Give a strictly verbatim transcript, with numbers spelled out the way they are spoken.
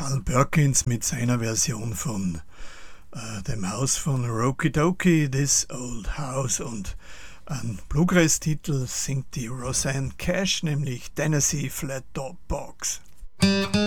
Carl Perkins mit seiner Version von äh, dem Haus von Rokie Dokie, This Old House, und einen Bluegrass-Titel singt die Rosanne Cash, nämlich Tennessee Flat Top Box.